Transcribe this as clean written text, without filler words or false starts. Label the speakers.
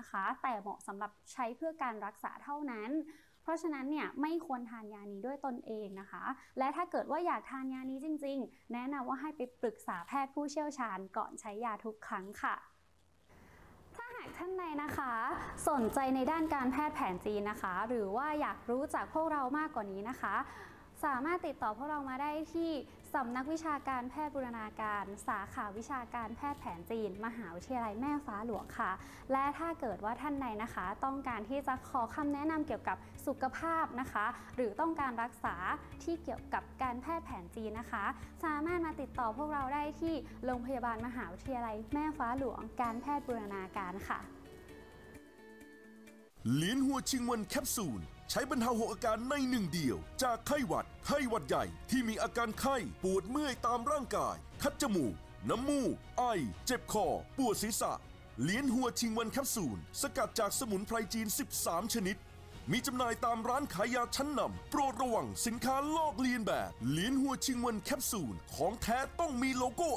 Speaker 1: นะคะ แต่เหมาะสำหรับใช้เพื่อการรักษาเท่านั้นเพราะฉะนั้นเนี่ยไม่ควรทานยานี้ด้วยตนเองนะคะและถ้าเกิดว่าอยากทานยานี้จริงๆแนะนำว่าให้ไปปรึกษาแพทย์ผู้เชี่ยวชาญก่อนใช้ยาทุกครั้งค่ะถ้าหากท่านใดนะคะสนใจในด้านการแพทย์แผนจีนนะคะหรือว่าอยากรู้จักพวกเรามากกว่านี้นะคะสามารถติดต่อพวกเรามาได้ที่สำนักวิชาการแพทย์บูรณาการสาขาวิชาการแพทย์แผนจีนมหาวิทยาลัยแม่ฟ้าหลวงค่ะและถ้าเกิดว่าท่านใดนะคะต้องการที่จะขอคำแนะนำเกี่ยวกับสุขภาพนะคะหรือต้องการรักษาที่เกี่ยวกับการแพทย์แผนจีนนะคะสามารถมาติดต่อพวกเราได้ที่โรงพยาบาลมหาวิทยาลัยแม่ฟ้าหลวงการแพทย์บูรณาการค่ะ
Speaker 2: เหลียนหัวชิงวันแคปซูลใช้บรรเทา6อาการในหนึ่งเดียวจากไข้หวัดใหญ่ที่มีอาการไข้ปวดเมื่อยตามร่างกายคัดจมูกน้ำมูกไอเจ็บคอปวดศีรษะเหลียนหัวชิงวันแคปซูลสกัดจากสมุนไพรจีน13ชนิดมีจำหน่ายตามร้านขายยาชั้นนำโปรดระวังสินค้าลอกเลียนแบบเหลียนหัวชิงวันแคปซูลของแท้ต้องมีโลโก้